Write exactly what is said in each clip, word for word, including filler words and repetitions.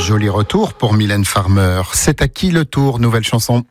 joli retour pour Mylène Farmer. C'est à qui le tour? Nouvelle chanson.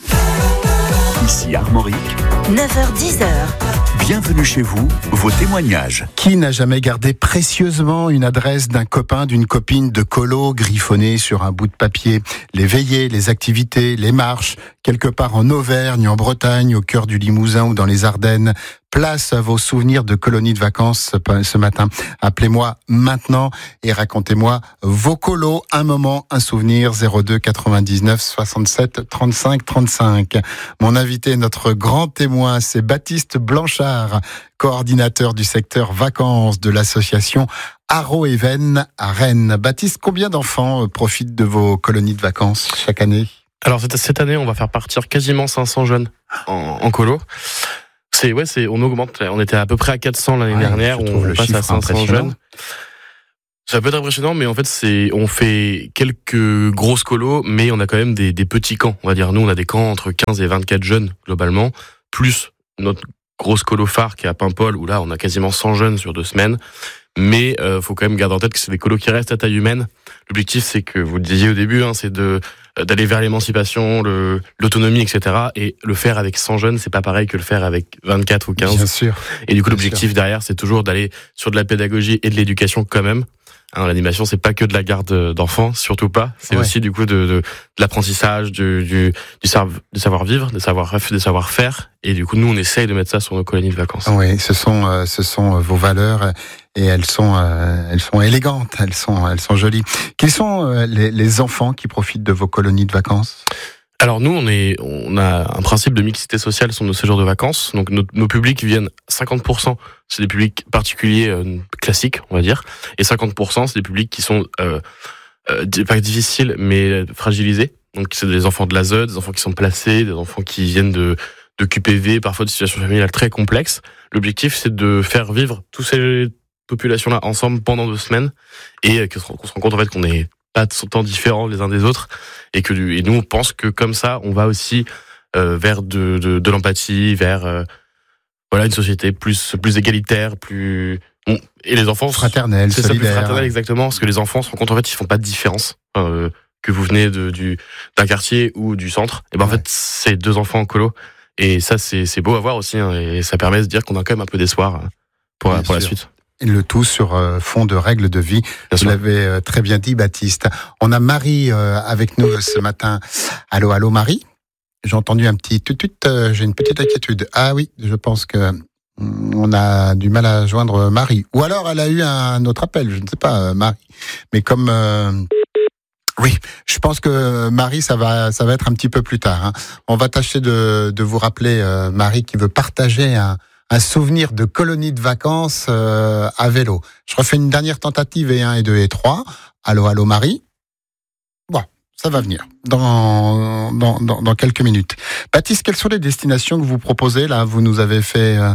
Ici Armorique. neuf heures dix. Bienvenue chez vous, vos témoignages. Qui n'a jamais gardé précieusement une adresse d'un copain, d'une copine de colo griffonnée sur un bout de papier? Les veillées, les activités, les marches, quelque part en Auvergne, en Bretagne, au cœur du Limousin ou dans les Ardennes. Place à vos souvenirs de colonies de vacances ce matin. Appelez-moi maintenant et racontez-moi vos colos. Un moment, un souvenir. zéro deux quatre-vingt-dix-neuf soixante-sept trente-cinq trente-cinq. Mon invité, notre grand témoin, c'est Baptiste Blanchard, coordinateur du secteur vacances de l'association Haro Even à Rennes. Baptiste, combien d'enfants profitent de vos colonies de vacances chaque année? Alors cette année, on va faire partir quasiment cinq cents jeunes en, en colo. C'est ouais, c'est on augmente. On était à peu près à quatre cents l'année ouais, dernière. On passe à cinq cents jeunes. Ça peut être impressionnant, mais en fait, c'est on fait quelques grosses colos, mais on a quand même des, des petits camps. On va dire, nous, on a des camps entre quinze et vingt-quatre jeunes globalement, plus notre grosse colo phare qui est à Paimpol, où là, on a quasiment cent jeunes sur deux semaines. Mais euh, faut quand même garder en tête que c'est des colos qui restent à taille humaine. L'objectif, c'est que vous le disiez au début, hein, c'est de d'aller vers l'émancipation, le, l'autonomie, et cetera. Et le faire avec cent jeunes, c'est pas pareil que le faire avec vingt-quatre ou quinze. Bien sûr. Et du coup, Bien l'objectif sûr. derrière, c'est toujours d'aller sur de la pédagogie et de l'éducation quand même. Hein, l'animation, c'est pas que de la garde d'enfants, surtout pas. C'est ouais. aussi du coup de, de, de l'apprentissage, du, du, du, sav- du savoir-vivre, des savoir des savoir-faire. Et du coup, nous, on essaye de mettre ça sur nos colonies de vacances. Oui, ce sont, euh, ce sont vos valeurs et elles sont, euh, elles sont élégantes, elles sont, elles sont jolies. Quels sont euh, les, les enfants qui profitent de vos colonies de vacances? Alors nous, on est, on a un principe de mixité sociale sur nos séjours de vacances. Donc nos, nos publics viennent cinquante pour cent, c'est des publics particuliers euh, classiques, on va dire, et cinquante pour cent c'est des publics qui sont euh, euh, pas difficiles mais fragilisés. Donc c'est des enfants de l'A S E, des enfants qui sont placés, des enfants qui viennent de de Q P V, parfois de situations familiales très complexes. L'objectif, c'est de faire vivre toutes ces populations-là ensemble pendant deux semaines et qu'on se rend compte en fait qu'on est pas tant différents les uns des autres et que et nous on pense que comme ça on va aussi euh, vers de, de de l'empathie, vers euh, voilà une société plus plus égalitaire, plus bon, et les enfants fraternelle, c'est solidaire. Ça, plus fraternel exactement, parce que les enfants se rendent compte en fait ils font pas de différence euh, que vous venez de du d'un quartier ou du centre. Et ben en ouais. fait c'est deux enfants en colo et ça c'est c'est beau à voir aussi hein, et ça permet de se dire qu'on a quand même un peu d'espoir pour pour la suite. Le tout sur euh, fond de règles de vie. Bien Vous sûr. l'avez euh, très bien dit, Baptiste. On a Marie euh, avec nous ce matin. Allô, allô, Marie. J'ai entendu un petit tut tut. Euh, j'ai une petite inquiétude. Ah oui, je pense que hum, on a du mal à joindre Marie. Ou alors elle a eu un autre appel. Je ne sais pas, euh, Marie. Mais comme euh, oui, je pense que Marie, ça va, ça va être un petit peu plus tard. Hein. On va tâcher de, de vous rappeler euh, Marie qui veut partager un. un souvenir de colonie de vacances euh, à vélo. Je refais une dernière tentative, et un, et deux, et trois. Allô, allô, Marie. Bon, ça va venir dans, dans, dans, dans quelques minutes. Baptiste, quelles sont les destinations que vous proposez là? Vous nous avez fait euh,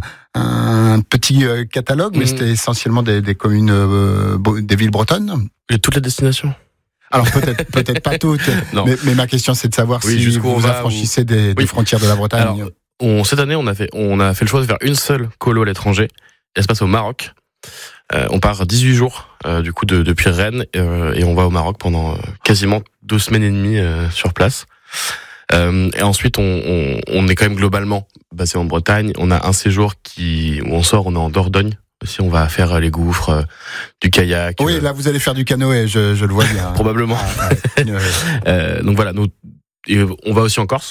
un petit euh, catalogue, mais mmh. c'était essentiellement des, des communes, euh, des villes bretonnes. Et toutes les destinations? Alors peut-être peut-être pas toutes, mais, mais ma question c'est de savoir oui, si vous vous affranchissez ou... des, des oui. frontières de la Bretagne. Alors, On, cette année, on a fait, on a fait le choix de faire une seule colo à l'étranger. Elle se passe au Maroc. Euh, on part dix-huit jours, euh, du coup, de, depuis Rennes, euh, et on va au Maroc pendant euh, quasiment deux semaines et demie euh, sur place. Euh, et ensuite, on, on, on est quand même globalement basé en Bretagne. On a un séjour qui, où on sort, on est en Dordogne. Aussi, on va faire les gouffres, euh, du kayak. Oui, euh... là, vous allez faire du canoë, je, je le vois bien. Probablement. Ah, ouais. euh, donc voilà, nous, et on va aussi en Corse.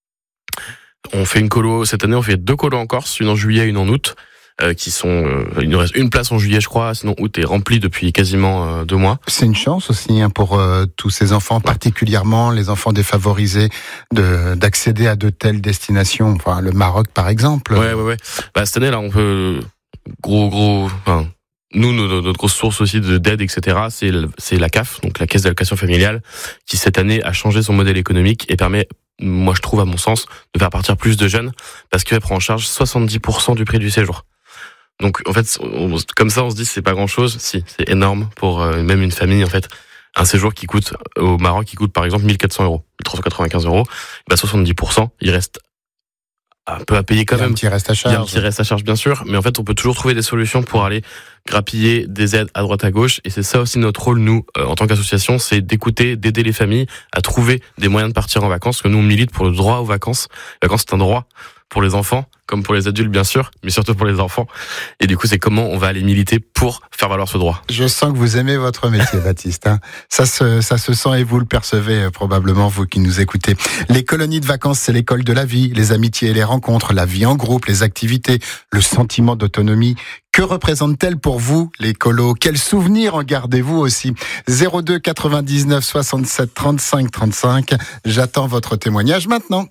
On fait une colo, cette année on fait deux colos en Corse, une en juillet, une en août, euh, qui sont, euh, il nous reste une place en juillet je crois, sinon août est rempli depuis quasiment euh, deux mois. C'est une chance aussi hein, pour euh, tous ces enfants, ouais. particulièrement les enfants défavorisés, de, d'accéder à de telles destinations, enfin le Maroc par exemple. Ouais, ouais, ouais. Bah, cette année là on peut, gros, gros, enfin, nous, notre, notre grosse source aussi de, d'aide, et cetera, c'est, c'est la C A F, donc la Caisse d'allocation familiale, qui cette année a changé son modèle économique et permet, moi je trouve à mon sens, de faire partir plus de jeunes parce qu'elle prend en charge soixante-dix pour cent du prix du séjour. Donc en fait, on, comme ça on se dit c'est pas grand chose, si, c'est énorme pour euh, même une famille en fait. Un séjour qui coûte, au Maroc, qui coûte par exemple mille quatre cents euros, mille trois cent quatre-vingt-quinze euros, bah soixante-dix pour cent, il reste un peu à payer quand Il y a même. un petit reste à Il y a un charge. petit reste à charge, bien sûr, mais en fait, on peut toujours trouver des solutions pour aller grappiller des aides à droite à gauche. Et c'est ça aussi notre rôle, nous, euh, en tant qu'association, c'est d'écouter, d'aider les familles à trouver des moyens de partir en vacances. Parce que nous, on milite pour le droit aux vacances. Les vacances, c'est un droit pour les enfants, comme pour les adultes, bien sûr, mais surtout pour les enfants. Et du coup, c'est comment on va aller militer pour faire valoir ce droit. Je sens que vous aimez votre métier, Baptiste. Hein. Ça se, ça se sent et vous le percevez euh, probablement, vous qui nous écoutez. Les colonies de vacances, c'est l'école de la vie, les amitiés et les rencontres, la vie en groupe, les activités, le sentiment d'autonomie. Que représentent-elles pour vous, les colos? Quels souvenirs en gardez-vous aussi? zéro deux quatre-vingt-dix-neuf soixante-sept trente-cinq trente-cinq. J'attends votre témoignage maintenant.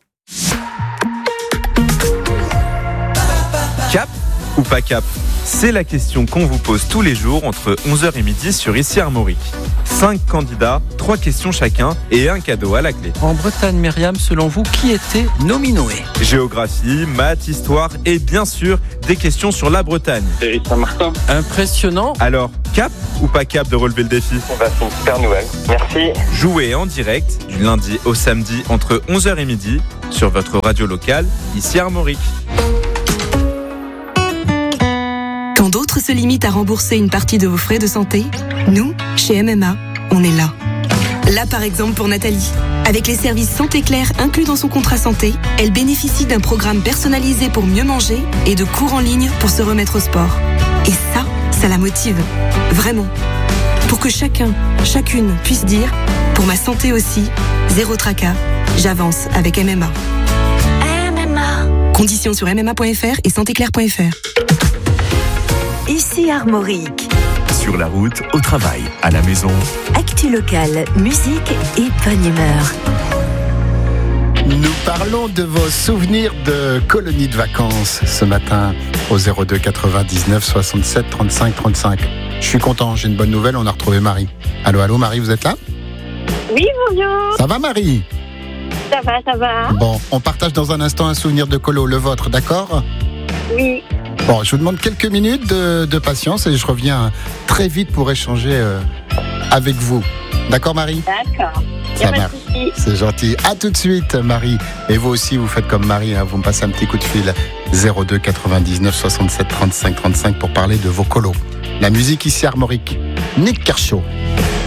Cap ou pas cap? C'est la question qu'on vous pose tous les jours entre onze heures et midi sur Ici Armorique. Cinq candidats, trois questions chacun et un cadeau à la clé. En Bretagne, Myriam, selon vous, qui était Nominoé? Géographie, maths, histoire et bien sûr des questions sur la Bretagne. Thierry Saint-Martin. Impressionnant. Alors, cap ou pas cap de relever le défi? Bah, c'est une super nouvelle. Merci. Jouez en direct du lundi au samedi entre onze heures et midi sur votre radio locale Ici Armorique. Quand d'autres se limitent à rembourser une partie de vos frais de santé, nous, chez M M A, on est là. Là, par exemple, pour Nathalie. Avec les services Santé Claire inclus dans son contrat santé, elle bénéficie d'un programme personnalisé pour mieux manger et de cours en ligne pour se remettre au sport. Et ça, ça la motive. Vraiment. Pour que chacun, chacune puisse dire « Pour ma santé aussi, zéro tracas, j'avance avec M M A ». M M A. Conditions sur m m a point f r et santé claire point f r. Ici Armorique. Sur la route, au travail, à la maison. Actu locale, musique et bonne humeur. Nous parlons de vos souvenirs de colonies de vacances ce matin au zéro deux quatre-vingt-dix-neuf soixante-sept trente-cinq trente-cinq. Je suis content, j'ai une bonne nouvelle, on a retrouvé Marie. Allô, allô, Marie, vous êtes là? Oui, bonjour. Ça va, Marie? Ça va, ça va. Bon, on partage dans un instant un souvenir de colo, le vôtre, d'accord? Oui. Bon, je vous demande quelques minutes de, de patience et je reviens très vite pour échanger euh, avec vous. D'accord, Marie? D'accord. Ça marche. C'est gentil. À tout de suite, Marie. Et vous aussi, vous faites comme Marie, hein, vous me passez un petit coup de fil. zéro deux quatre-vingt-dix-neuf soixante-sept trente-cinq trente-cinq pour parler de vos colos. La musique ici Armorique. Nick Kershaw.